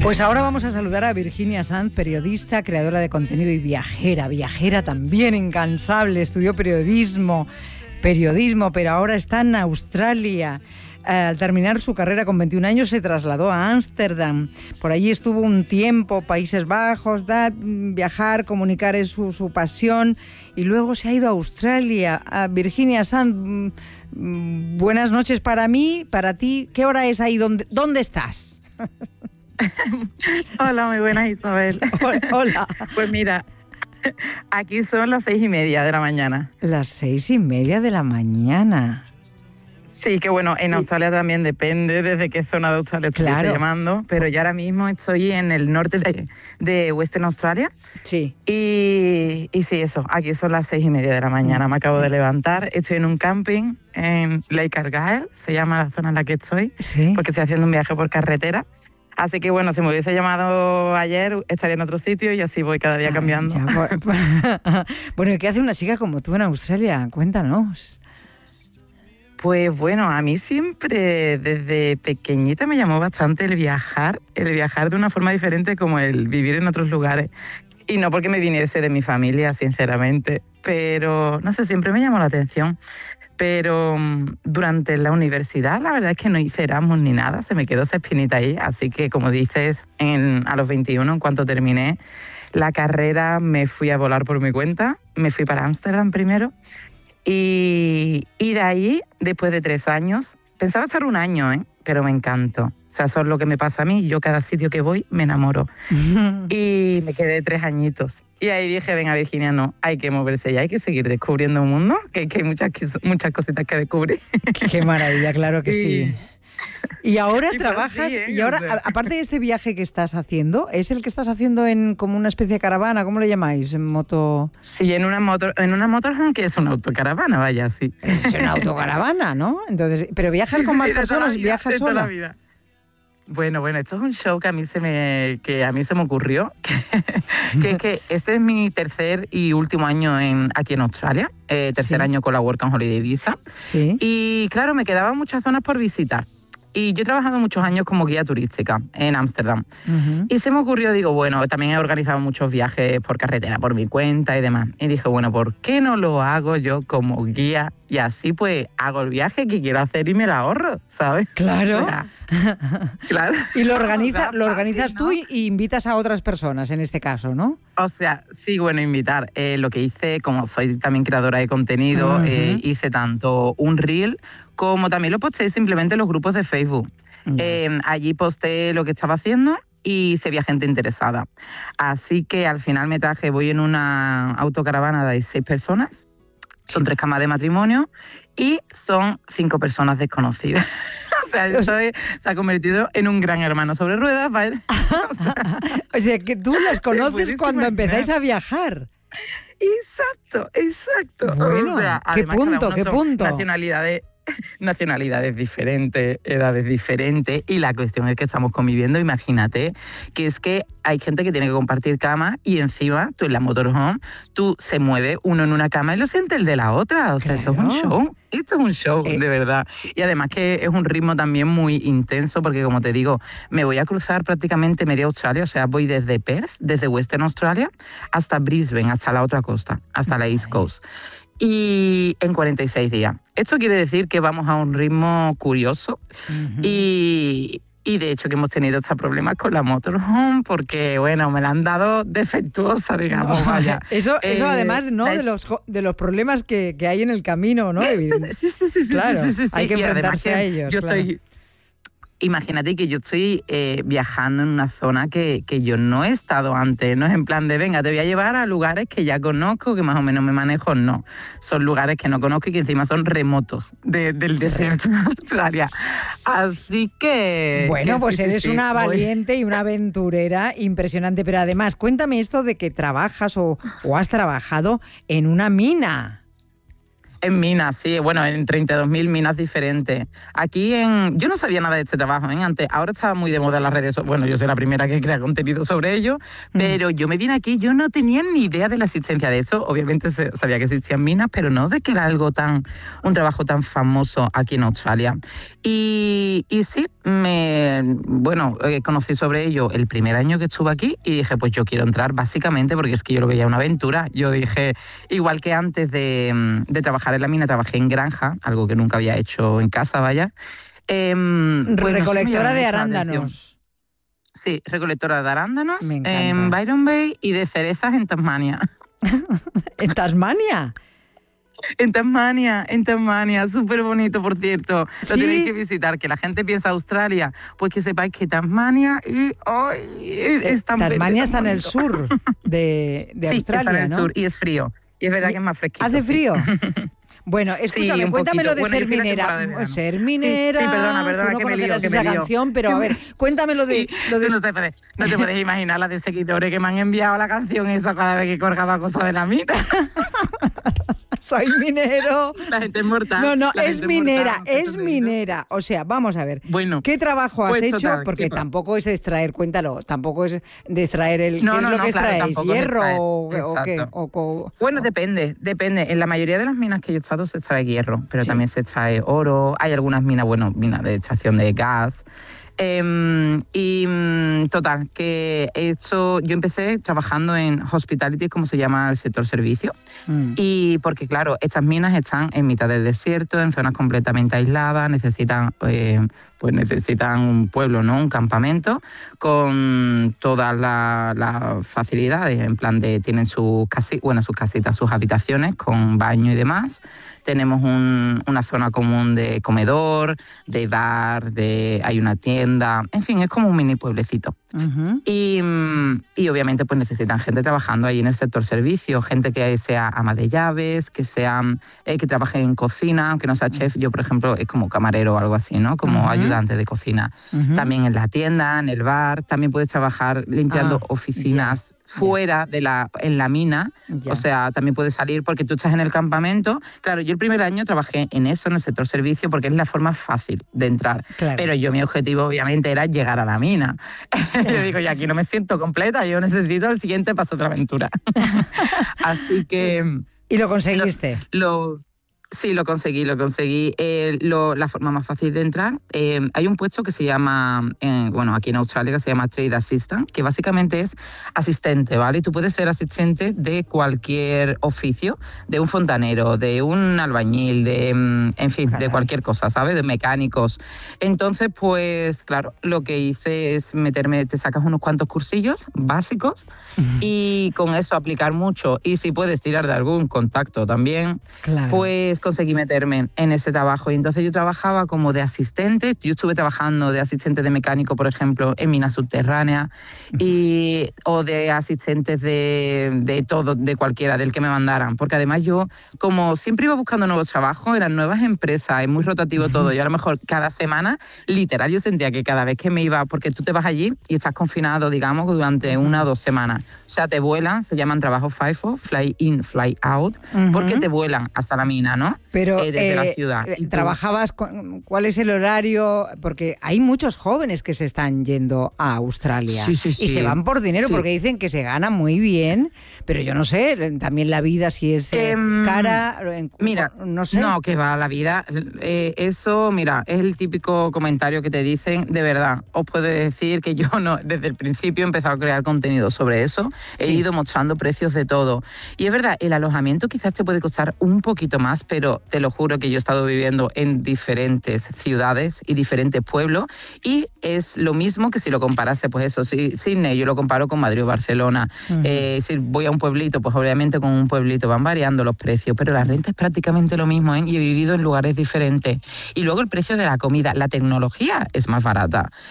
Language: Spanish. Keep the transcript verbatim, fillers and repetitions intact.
Pues ahora vamos a saludar a Virginia Sanz, periodista, creadora de contenido y viajera, viajera también incansable, estudió periodismo, periodismo, pero ahora está en Australia. Al terminar su carrera con veintiún años se trasladó a Ámsterdam. Por allí estuvo un tiempo, Países Bajos, da, viajar, comunicar es su, su pasión, y luego se ha ido a Australia. A Virginia Sanz, buenas noches para mí, para ti. ¿Qué hora es ahí? ¿Dónde, dónde estás? Hola, muy buenas, Isabel. Hola. Pues mira, aquí son las seis y media de la mañana. Las seis y media de la mañana. Sí, que bueno, en Australia también depende desde qué zona de Australia estuviese Claro. llamando, pero yo ahora mismo estoy en el norte de, de Western Australia. Sí. Y, y sí, eso, aquí son las seis y media de la mañana, me acabo de levantar, estoy en un camping en Lake Argyle, se llama la zona en la que estoy, Sí. porque estoy haciendo un viaje por carretera. Así que bueno, si me hubiese llamado ayer, estaría en otro sitio y así voy cada día Ah, cambiando. ya, por- bueno, ¿y qué hace una chica como tú en Australia? Cuéntanos. Pues bueno, a mí siempre desde pequeñita me llamó bastante el viajar, el viajar de una forma diferente como el vivir en otros lugares. Y no porque me viniese de mi familia, sinceramente, pero no sé, siempre me llamó la atención. Pero um, durante la universidad la verdad es que no hice Erasmus ni nada, se me quedó esa espinita ahí, así que como dices, en, a los veintiuno, en cuanto terminé la carrera, me fui a volar por mi cuenta, me fui para Ámsterdam primero y, y de ahí, después de tres años, pensaba estar un año, ¿eh? Pero me encantó. O sea, eso es lo que me pasa a mí, yo cada sitio que voy me enamoro. Y me quedé tres añitos. Y ahí dije, venga Virginia, no, hay que moverse ya, hay que seguir descubriendo un mundo, que, que hay muchas, muchas cositas que descubrir. Qué maravilla, claro que Y- sí. Y ahora Y pues trabajas, sí, ¿eh? y ahora, O sea. a- aparte de este viaje que estás haciendo, ¿es el que estás haciendo en como una especie de caravana? ¿Cómo le llamáis? ¿En moto? Sí, en una motor, en una motorhome que es una autocaravana, vaya, sí. Es una autocaravana, ¿no? Entonces, pero viajas con más Sí, de toda la personas, vida, viajas de toda la sola. vida. Bueno, bueno, esto es un show que a mí se me, que a mí se me ocurrió, que, que, que este es mi tercer y último año en, aquí en Australia, eh, tercer Sí. año con la Work and Holiday Visa. Sí. Y claro, me quedaban muchas zonas por visitar. Y yo he trabajado muchos años como guía turística en Ámsterdam. Ujú. Y se me ocurrió, digo, bueno, también he organizado muchos viajes por carretera, por mi cuenta y demás. Y dije, bueno, ¿por qué no lo hago yo como guía? Y así pues hago el viaje que quiero hacer y me lo ahorro, ¿sabes? Claro. O sea, claro. Y lo, O organiza, sea, lo fácil, organizas ¿no? tú y, y invitas a otras personas, en este caso, ¿no? O sea, sí, bueno, invitar. Eh, lo que hice, como soy también creadora de contenido, Ujú. eh, hice tanto un reel como también lo posté simplemente en los grupos de Facebook. Ya. Eh, allí posté lo que estaba haciendo y se veía gente interesada. Así que al final me traje, voy en una autocaravana de seis personas, son tres camas de matrimonio y son cinco personas desconocidas. O sea, esto es- se ha convertido en un gran hermano sobre ruedas, ¿vale? O sea, O sea, que tú las conoces puedes cuando imaginar. empezáis a viajar. exacto, exacto. Bueno, O sea, ¿qué además, cada punto, uno qué son punto? Nacionalidades, nacionalidades diferentes, edades diferentes, y la cuestión es que estamos conviviendo, imagínate, que es que hay gente que tiene que compartir cama y encima tú en la motorhome, tú se mueve uno en una cama y lo siente el de la otra. O sea, esto es un Claro. show, esto es un show, Eh. de verdad. Y además que es un ritmo también muy intenso porque, como te digo, me voy a cruzar prácticamente media Australia, o sea, voy desde Perth, desde Western Australia, hasta Brisbane, hasta la otra costa, hasta la East Ay. Coast. Y en cuarenta y seis días. Esto quiere decir que vamos a un ritmo curioso Ujú. y, y de hecho que hemos tenido estos problemas con la motorhome porque, bueno, me la han dado defectuosa, digamos, vaya. Eso, eso Eh, además, ¿no? la- De los, jo- de los problemas que, que hay en el camino, ¿no? Sí, sí, sí, sí, sí, Claro, sí, sí, sí. hay que Y además enfrentarse que a ellos, Yo claro. estoy, imagínate que yo estoy eh, viajando en una zona que, que yo no he estado antes, no es en plan de, venga, te voy a llevar a lugares que ya conozco, que más o menos me manejo, no. Son lugares que no conozco y que encima son remotos de- del desierto de Australia. Así que... Bueno, que pues sí, sí, eres sí, una voy. valiente y una aventurera impresionante. Pero además, cuéntame esto de que trabajas o, o has trabajado en una mina. En minas, sí, bueno, en treinta y dos mil minas diferentes. Aquí en... Yo no sabía nada de este trabajo, ¿eh? Antes, ahora estaba muy de moda en las redes, bueno, yo soy la primera que crea contenido sobre ello, mm. pero yo me vine aquí, yo no tenía ni idea de la existencia de eso, obviamente sabía que existían minas, pero no de que era algo tan, un trabajo tan famoso aquí en Australia. Y, y sí, me, bueno, eh, conocí sobre ello el primer año que estuve aquí y dije, pues yo quiero entrar básicamente porque es que yo lo veía una aventura. Yo dije, igual que antes de, de trabajar en la mina, trabajé en granja, algo que nunca había hecho en casa, vaya. Eh, pues Recolectora no sé, de arándanos. Sí, recolectora de arándanos en Byron Bay y de cerezas en Tasmania. ¿En Tasmania? En Tasmania, en Tasmania, súper bonito, por cierto. ¿Sí? Lo tenéis que visitar, que la gente piensa Australia, pues que sepáis que Tasmania y ¡ay! Es tan Tasmania verde, está tan en el sur de, de sí, Australia, está en el ¿no? sur y es frío. Y es verdad que es más fresquito. ¿Hace frío? Sí. Bueno, escúchame, sí, cuéntame lo de bueno, ser minera. Ser minera. Sí, sí, perdona, perdona, no que me lío, que esa me lío. canción, pero a ver, cuéntame lo de... Sí, lo de... Tú no te, puedes, no te puedes imaginar la de seguidores que me han enviado la canción esa cada vez que colgaba cosas de la mina. Soy minero. La gente es mortal. No, no, es minera, mortal, es minera. O sea, vamos a ver. Bueno, ¿qué trabajo has pues hecho? total, Porque tampoco es extraer, cuéntalo, tampoco es de extraer el... No, ¿qué no, es lo no, que claro, extraes? ¿Hierro es o, o qué? O, o, bueno, depende, depende. En la mayoría de las minas que yo he estado se extrae hierro, pero sí. también se extrae oro. Hay algunas minas, bueno, minas de extracción de gas. Eh, y total, que he hecho, yo empecé trabajando en hospitality, como se llama el sector servicio, mm. y porque claro, estas minas están en mitad del desierto, en zonas completamente aisladas, necesitan, eh, pues necesitan un pueblo, ¿no? Un campamento con todas las la facilidades, en plan de tienen sus casi, bueno, sus casitas, sus habitaciones con baño y demás. Tenemos un, una zona común de comedor, de bar, de hay una tienda, en fin, es como un mini pueblecito. Uh-huh. y, y obviamente pues necesitan gente trabajando ahí en el sector servicio, gente que sea ama de llaves, que sea eh, que trabaje en cocina, aunque no sea chef. Yo, por ejemplo, es como camarero o algo así, ¿no? Como uh-huh. ayudante de cocina. Uh-huh. También en la tienda, en el bar, también puedes trabajar limpiando ah, oficinas yeah. fuera yeah. de la, en la mina. Yeah. O sea, también puedes salir porque tú estás en el campamento. Claro, yo el primer año trabajé en eso, en el sector servicio, porque es la forma fácil de entrar. Claro. Pero yo mi objetivo obviamente era llegar a la mina. Yo digo, ya aquí no me siento completa, yo necesito el siguiente paso, otra aventura. Así que... ¿Y lo conseguiste? Lo... lo Sí, lo conseguí, lo conseguí. Eh, lo, la forma más fácil de entrar, eh, hay un puesto que se llama, eh, bueno, aquí en Australia, que se llama Trade Assistant, que básicamente es asistente, ¿vale? Y tú puedes ser asistente de cualquier oficio, de un fontanero, de un albañil, de, en fin, Caray. de cualquier cosa, ¿sabes? De mecánicos. Entonces, pues, claro, lo que hice es meterme, te sacas unos cuantos cursillos básicos uh-huh. y con eso aplicar mucho. Y si puedes tirar de algún contacto también, claro. pues conseguí meterme en ese trabajo. Y entonces yo trabajaba como de asistente. Yo estuve trabajando de asistente de mecánico, por ejemplo, en minas subterráneas, y, o de asistentes de, de todo, de cualquiera, del que me mandaran. Porque además yo, como siempre iba buscando nuevos trabajos, eran nuevas empresas, es muy rotativo todo. Yo a lo mejor cada semana, literal, yo sentía que cada vez que me iba, porque tú te vas allí y estás confinado, digamos, durante una o dos semanas. O sea, te vuelan, se llaman trabajos FIFO, fly in, fly out, uh-huh. porque te vuelan hasta la mina, ¿no? Pero eh, desde eh, la ciudad. Eh, ¿Trabajabas? Con, ¿Cuál es el horario? Porque hay muchos jóvenes que se están yendo a Australia sí, sí, sí. y se van por dinero sí. porque dicen que se gana muy bien, pero yo no sé, también la vida si es eh, eh, cara, mira, no sé. No, que va la vida. Eh, eso, mira, es el típico comentario que te dicen, de verdad. Os puedo decir que yo no, desde el principio he empezado a crear contenido sobre eso, he sí. ido mostrando precios de todo. Y es verdad, el alojamiento quizás te puede costar un poquito más, pero te lo juro que yo he estado viviendo en diferentes ciudades y diferentes pueblos y es lo mismo que si lo comparase, pues eso, si Sydney yo lo comparo con Madrid o Barcelona. Uh-huh. Eh, si voy a un pueblito, pues obviamente con un pueblito van variando los precios, pero la renta es prácticamente lo mismo, ¿eh? Y he vivido en lugares diferentes. Y luego el precio de la comida, la tecnología es más barata.